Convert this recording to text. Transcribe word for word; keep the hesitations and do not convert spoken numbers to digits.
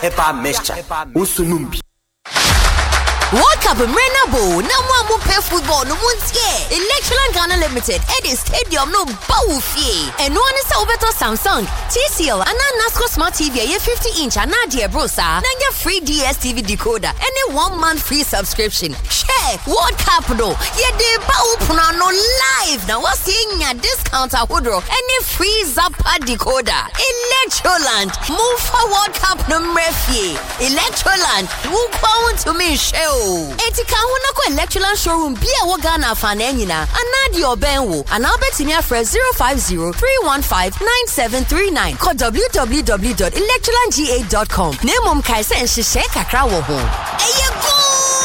Epa mescha. Usunumbi. World Cup Renabo, no one will play football no once year. Electron Ghana Limited, Eddie Stadium no Bawufie. And one is over to Samsung, T C L, and a NASCO Smart T V, a fifty inch, and Nadia Brosa, and your free D S T V decoder, and a one month free subscription. Share World Cup no, yeah, the Bawupuna no live. Now what's seeing a discount at Woodrow, and a free Zappa decoder. Electroland, move for World Cup no Murphy. Electroland, move on to me, show. Etika huna ko Electroland showroom bia wo Ghana fa na nyina anadi obenwo ana obetimi afre zero five zero three one five nine seven three nine call w w w dot electroland g eight dot com. Nemom kai se nhye kakra wo ho. Eye